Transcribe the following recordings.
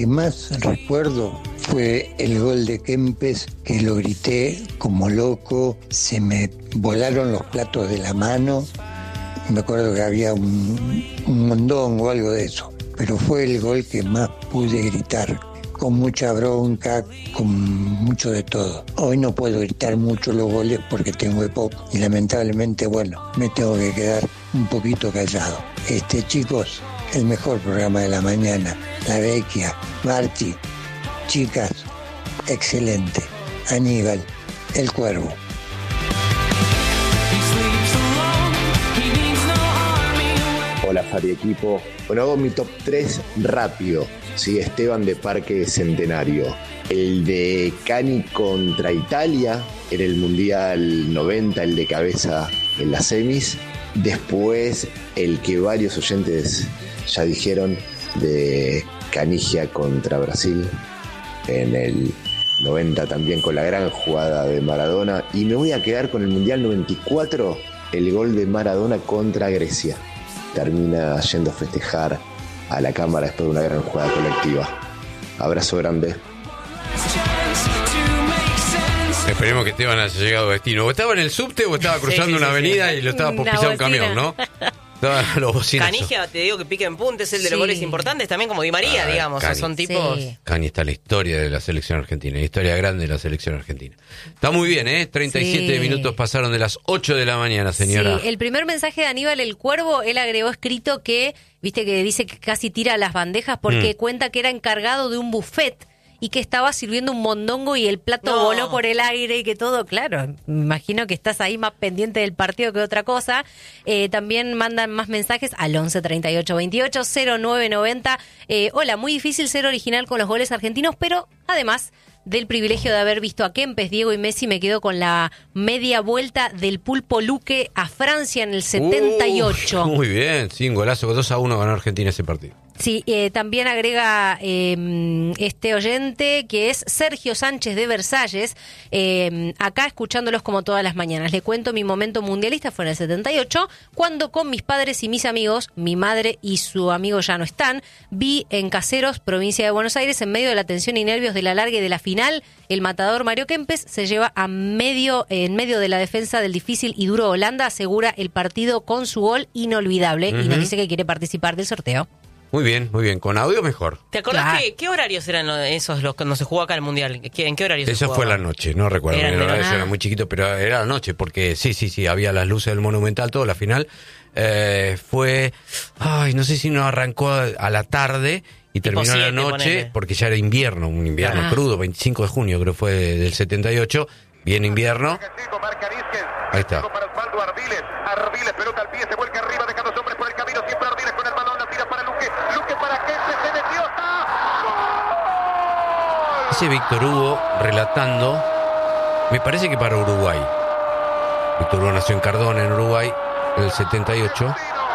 que más recuerdo fue el gol de Kempes, que lo grité como loco, se me volaron los platos de la mano. Me acuerdo que había un mondongo o algo de eso, pero fue el gol que más pude gritar, con mucha bronca, con mucho de todo. Hoy no puedo gritar mucho los goles porque tengo EPOC y lamentablemente, me tengo que quedar un poquito callado. Chicos, el mejor programa de la mañana, La Vecchia, Marchi, chicas, excelente. Aníbal, El Cuervo. Hola Fari Equipo. Bueno, hago mi top 3 rápido. Sí, Esteban de Parque Centenario. El de Cani contra Italia en el Mundial 90, el de cabeza en las semis. Después el que varios oyentes ya dijeron de Canigia contra Brasil en el 90 también con la gran jugada de Maradona. Y me voy a quedar con el Mundial 94, el gol de Maradona contra Grecia. Termina yendo a festejar a la cámara después de una gran jugada colectiva. Abrazo grande. Esperemos que Esteban haya llegado a destino. ¿O estaba en el subte o estaba cruzando una avenida y lo estaba por pisar un camión, no? Canigia, te digo que pica en punta, es el de los goles importantes, también como Di María, digamos. Cani. Son tipos... Cani está en la historia de la selección argentina, la historia grande de la selección argentina. Está muy bien, 37 minutos pasaron de las 8 de la mañana, señora. Sí, el primer mensaje de Aníbal El Cuervo, él agregó escrito que, viste que dice que casi tira las bandejas porque cuenta que era encargado de un buffet y que estaba sirviendo un mondongo y el plato voló por el aire y que todo, claro, me imagino que estás ahí más pendiente del partido que otra cosa. También mandan más mensajes al 11 38 28 09 90. Hola, muy difícil ser original con los goles argentinos, pero además del privilegio de haber visto a Kempes, Diego y Messi, me quedo con la media vuelta del Pulpo Luque a Francia en el 78. Muy bien, sí, un golazo, 2-1 ganó Argentina ese partido. Sí, también agrega este oyente que es Sergio Sánchez de Versalles, acá escuchándolos como todas las mañanas. Le cuento, mi momento mundialista fue en el 78, cuando con mis padres y mis amigos, mi madre y su amigo ya no están, vi en Caseros, provincia de Buenos Aires, en medio de la tensión y nervios del alargue de la final, el matador Mario Kempes se lleva en medio de la defensa del difícil y duro Holanda, asegura el partido con su gol inolvidable y nos dice que quiere participar del sorteo. Muy bien, con audio mejor. ¿Te acordás qué horarios eran esos los cuando se jugó acá el Mundial? ¿En qué horarios se jugaba? Eso fue la noche, no recuerdo. El horario era muy chiquito, pero era la noche, porque sí, había las luces del Monumental, todo, la final. Fue, no sé si no arrancó a la tarde y terminó a la noche, ponele. Porque ya era invierno, un invierno crudo, 25 de junio creo fue del 78, bien invierno. Ahí está. Ardiles, pelota al pie, se vuelca arriba, deja dos hombres por el camino, siempre Ardiles con el balón, la tira para Luque para Kempes, se metió, ¡está! ¡Gol! Ese Víctor Hugo relatando, me parece que para Uruguay. Víctor Hugo nació en Cardona, en Uruguay, en el 78.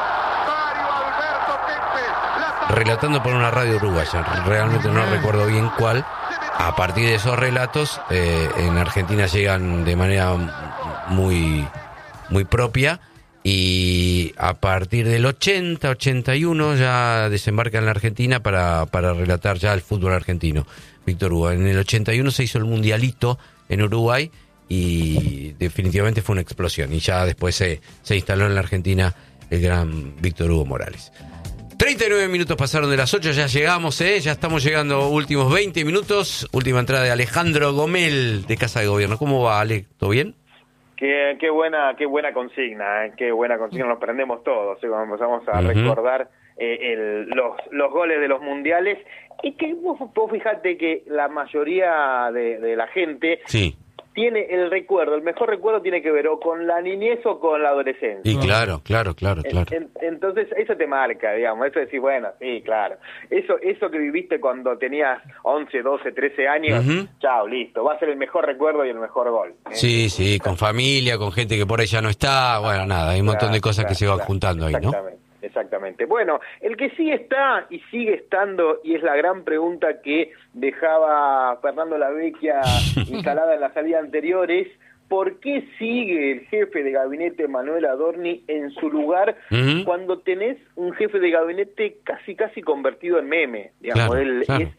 Relatando por una radio uruguaya, realmente no recuerdo bien cuál. A partir de esos relatos, en Argentina llegan de manera muy propia, y a partir del 80-81 ya desembarca en la Argentina para relatar ya el fútbol argentino. Víctor Hugo, en el 81 se hizo el mundialito en Uruguay y definitivamente fue una explosión, y ya después se instaló en la Argentina el gran Víctor Hugo Morales. 39 minutos pasaron de las 8, ya llegamos, ya estamos llegando, últimos 20 minutos, última entrada de Alejandro Gomel de Casa de Gobierno. ¿Cómo va, Ale? ¿Todo bien? Qué buena consigna, qué buena consigna, nos prendemos todos, cuando empezamos a recordar los goles de los mundiales, y que vos fijate que la mayoría de la gente tiene el mejor recuerdo tiene que ver o con la niñez o con la adolescencia. Y claro. Entonces eso te marca, digamos, eso decís, bueno, sí, claro. Eso que viviste cuando tenías 11, 12, 13 años, chao, listo, va a ser el mejor recuerdo y el mejor gol. Sí, con familia, con gente que por ahí ya no está, bueno, nada, hay un montón de cosas que se van juntando ahí, ¿no? Exactamente. Bueno, el que sí está y sigue estando, y es la gran pregunta que dejaba Fernando La Vecchia instalada en la salida anterior, es ¿por qué sigue el jefe de gabinete Manuel Adorni en su lugar cuando tenés un jefe de gabinete casi convertido en meme? Digamos, claro.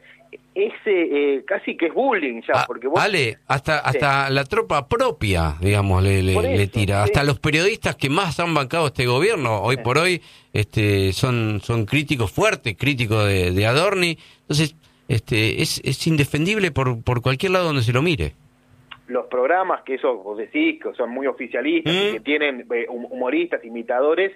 Casi que es bullying ya, porque vos... Ale, hasta la tropa propia, digamos, le tira. Hasta los periodistas que más han bancado este gobierno, hoy por hoy, son críticos fuertes, críticos de Adorni. Entonces, es indefendible por cualquier lado donde se lo mire. Los programas que eso vos decís, que son muy oficialistas, y que tienen humoristas, imitadores,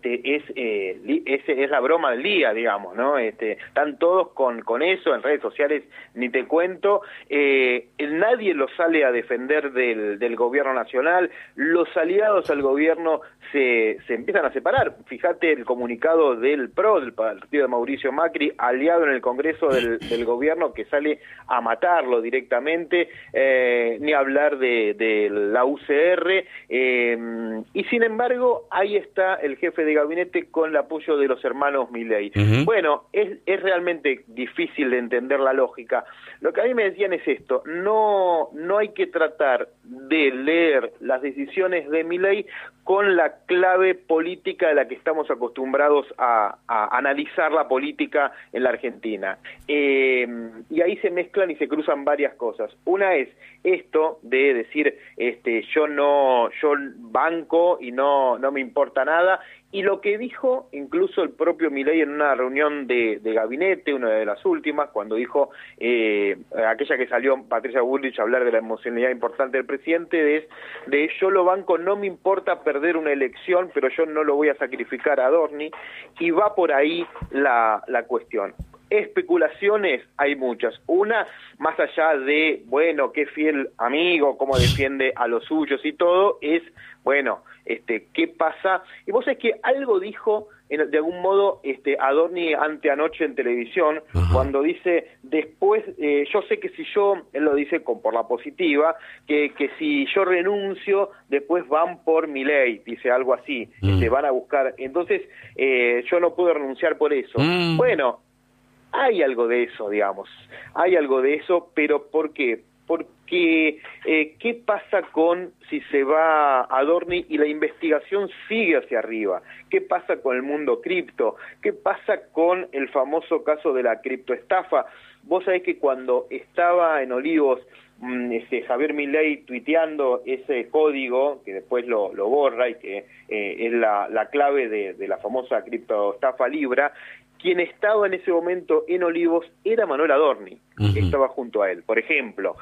es la broma del día, digamos, ¿no? Están todos con eso en redes sociales, ni te cuento. Nadie lo sale a defender del gobierno nacional. Los aliados al gobierno se empiezan a separar. Fíjate el comunicado del PRO, del partido de Mauricio Macri, aliado en el Congreso del gobierno, que sale a matarlo directamente, ni hablar de la UCR, y sin embargo ahí está el jefe de gabinete con el apoyo de los hermanos Milei. Bueno, es realmente difícil de entender la lógica. Lo que a mí me decían es esto: no hay que tratar de leer las decisiones de Milei con la clave política de la que estamos acostumbrados a analizar la política en la Argentina. Y ahí se mezclan y se cruzan varias cosas. Una es esto de decir, yo banco y no me importa nada, y lo que dijo incluso el propio Milei en una reunión de gabinete, una de las últimas, cuando dijo, aquella que salió Patricia Bullrich a hablar de la emocionalidad importante del presidente, de yo lo banco, no me importa perder una elección, pero yo no lo voy a sacrificar a Adorni, y va por ahí la cuestión. Especulaciones hay muchas. Una, más allá de, bueno, qué fiel amigo, cómo defiende a los suyos y todo, es, bueno, ¿qué pasa? Y vos sabés que algo dijo, de algún modo, Adorni anteanoche en televisión, cuando dice, después, yo sé que si yo, él lo dice por la positiva, que si yo renuncio, después van por Milei, dice algo así, van a buscar. Entonces, yo no puedo renunciar por eso. Bueno, hay algo de eso, digamos, hay algo de eso, pero ¿por qué? Porque, ¿qué pasa con si se va Adorni y la investigación sigue hacia arriba? ¿Qué pasa con el mundo cripto? ¿Qué pasa con el famoso caso de la criptoestafa? Vos sabés que cuando estaba en Olivos, Javier Milei tuiteando ese código, que después lo borra y que es la clave de la famosa criptoestafa Libra, quien estaba en ese momento en Olivos era Manuel Adorni, estaba junto a él, por ejemplo.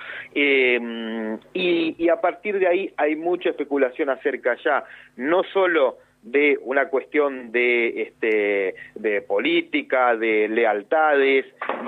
Y a partir de ahí hay mucha especulación acerca ya, no solo de una cuestión de política, de lealtades,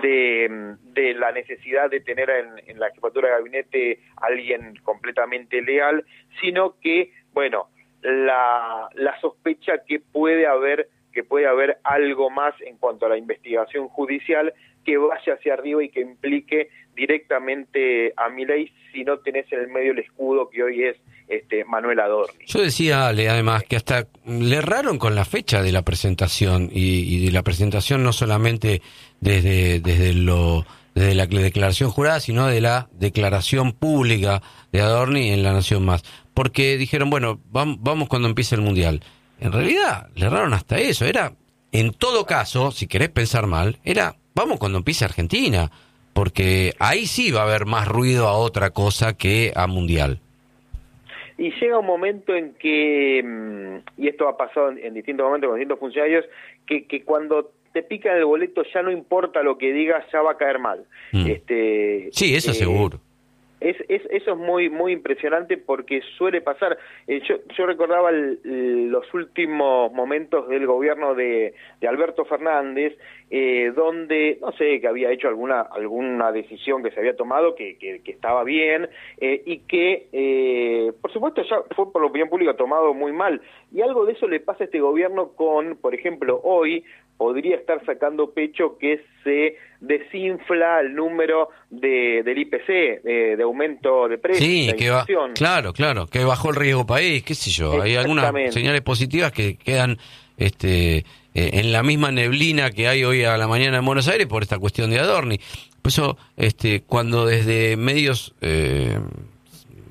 de la necesidad de tener en la jefatura de gabinete a alguien completamente leal, sino que, bueno, la sospecha que puede haber algo más en cuanto a la investigación judicial que vaya hacia arriba y que implique directamente a Milei si no tenés en el medio el escudo que hoy es Manuel Adorni. Yo decía, Ale, además, que hasta le erraron con la fecha de la presentación y de la presentación no solamente desde la declaración jurada, sino de la declaración pública de Adorni en La Nación Más. Porque dijeron, bueno, vamos cuando empiece el Mundial. En realidad, le erraron hasta eso. Era, en todo caso, si querés pensar mal, vamos cuando empiece Argentina, porque ahí sí va a haber más ruido a otra cosa que a Mundial. Y llega un momento en que, y esto ha pasado en distintos momentos con distintos funcionarios, que cuando te pican el boleto ya no importa lo que digas, ya va a caer mal. Sí, eso seguro. Eso es muy impresionante porque suele pasar. Yo recordaba los últimos momentos del gobierno de Alberto Fernández, donde, no sé, que había hecho alguna decisión que se había tomado que estaba bien, y que, por supuesto, ya fue por la opinión pública tomado muy mal. Y algo de eso le pasa a este gobierno con, por ejemplo, hoy podría estar sacando pecho que se desinfla el número del IPC, de aumento de precios. Sí, claro, que bajó el riesgo país, qué sé yo. Hay algunas señales positivas que quedan en la misma neblina que hay hoy a la mañana en Buenos Aires por esta cuestión de Adorni. Por eso, cuando desde medios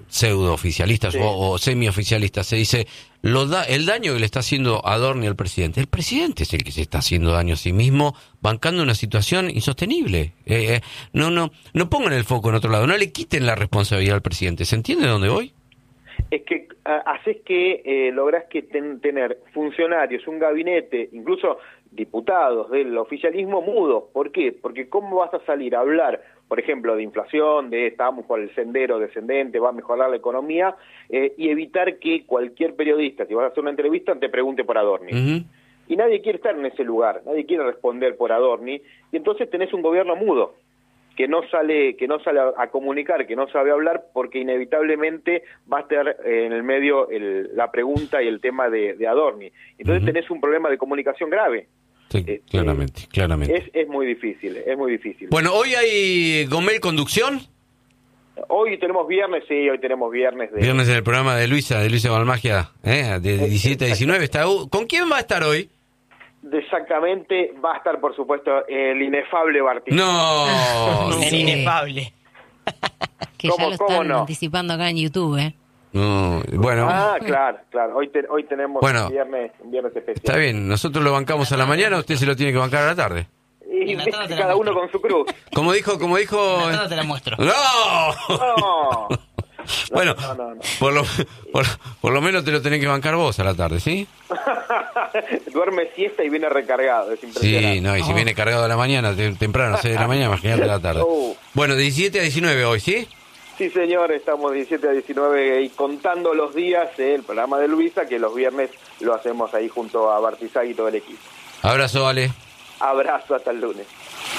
pseudo-oficialistas o semi-oficialistas, se dice el daño que le está haciendo Adorni al presidente. El presidente es el que se está haciendo daño a sí mismo, bancando una situación insostenible. No pongan el foco en otro lado, no le quiten la responsabilidad al presidente. ¿Se entiende dónde voy? Es que haces que lográs que tener funcionarios, un gabinete, incluso diputados del oficialismo mudos. ¿Por qué? Porque ¿cómo vas a salir a hablar, por ejemplo, de inflación, de estamos por el sendero descendente, va a mejorar la economía, y evitar que cualquier periodista, si vas a hacer una entrevista, te pregunte por Adorni? Uh-huh. Y nadie quiere estar en ese lugar, nadie quiere responder por Adorni, y entonces tenés un gobierno mudo, que no sale a comunicar, que no sabe hablar, porque inevitablemente va a estar en el medio la pregunta y el tema de Adorni. Entonces tenés un problema de comunicación grave. Sí, claramente. Es muy difícil, es muy difícil. Bueno, ¿hoy hay Gomel Conducción? Hoy tenemos viernes, sí, hoy tenemos viernes. Viernes en el programa de Luisa Balmagia, de 17 a 19. ¿Con quién va a estar hoy? Exactamente, va a estar, por supuesto, el inefable Bartizaghi. ¡No! El inefable. Que ya lo están anticipando acá en YouTube, No, bueno. Claro. Hoy tenemos un viernes especial. Está bien, nosotros lo bancamos a la mañana, usted se lo tiene que bancar a la tarde. Y cada uno con su cruz. Como dijo. En la tarde te la muestro. ¡No! Bueno, no. Por lo menos te lo tenés que bancar vos a la tarde, ¿sí? Duerme siesta y viene recargado, es impresionante. Sí, y si viene cargado a la mañana, temprano, 6 de la mañana, imagínate a la tarde. Bueno, de 17 a 19 hoy, ¿sí? Sí, señor, estamos 17 a 19 y contando los días, el programa de Luisa, que los viernes lo hacemos ahí junto a Bartizaghi y todo el equipo. Abrazo, Ale. Abrazo, hasta el lunes.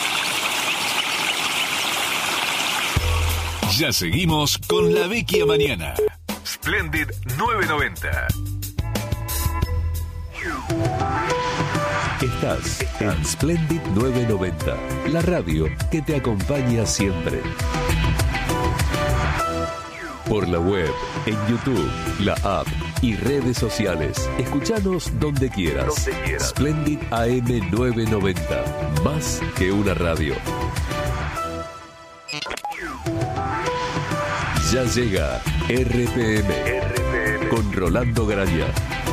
Ya seguimos con La Vecchia Mañana. Splendid 990. Estás en Splendid 990, la radio que te acompaña siempre. Por la web, en YouTube, la app y redes sociales. Escuchanos donde quieras. Splendid AM 990, más que una radio. Ya llega RPM con Rolando Graña.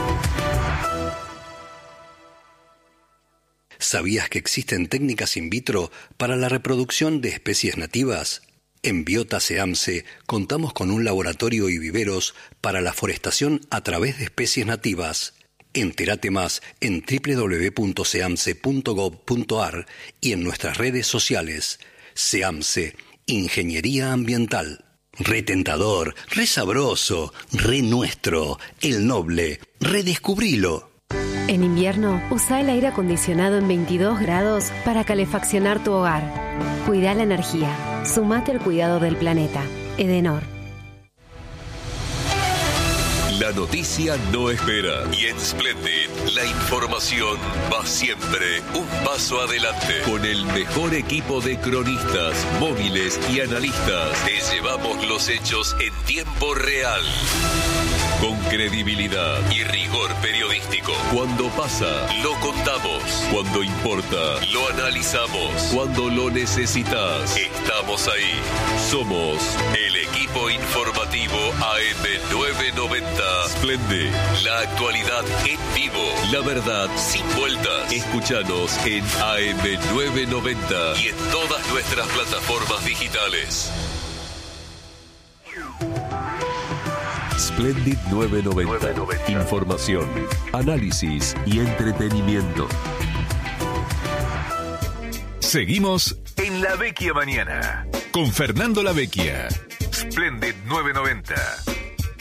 ¿Sabías que existen técnicas in vitro para la reproducción de especies nativas? En Biota Seamse contamos con un laboratorio y viveros para la forestación a través de especies nativas. Entérate más en www.seamse.gov.ar y en nuestras redes sociales. Seamse, Ingeniería Ambiental. Re tentador, re sabroso, re nuestro, el noble, redescubrilo. En invierno, usa el aire acondicionado en 22 grados para calefaccionar tu hogar. Cuida la energía. Sumate al cuidado del planeta. Edenor. La noticia no espera y en Splendid la información va siempre un paso adelante. Con el mejor equipo de cronistas, móviles y analistas, te llevamos los hechos en tiempo real. Con credibilidad y rigor periodístico. Cuando pasa, lo contamos. Cuando importa, lo analizamos. Cuando lo necesitas, estamos ahí. Somos el equipo informativo AM990. Splendid, la actualidad en vivo. La verdad sin vueltas. Escúchanos en AM990 y en todas nuestras plataformas digitales. Splendid 990. Información, análisis y entretenimiento. Seguimos en La Vecchia Mañana con Fernando La Vecchia. Splendid 990.